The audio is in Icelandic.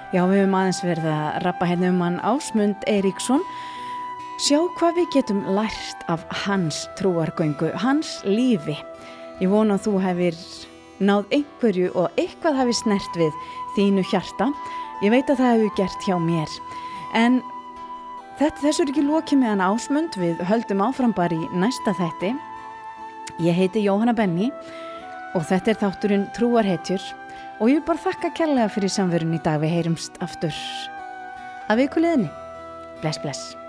Já, við höfum aðeins verið að rappa hérna hann Ásmund Eiríksson. Sjá hvað við getum lært af hans trúargöngu, hans lífi. Ég vona að þú hefur náð einhverju og eitthvað hafi snert við þínu hjarta. Ég veit að það hefur gert hjá mér. En þessu ekki lokið með hann Ásmund, við höldum áfram bara í næsta þætti. Ég heiti Jóhanna Benny og þetta þátturinn Trúarhetjur og ég vil bara þakka kærlega fyrir samverun í dag. Við heyrumst aftur að viku liðinni. Bless, bless.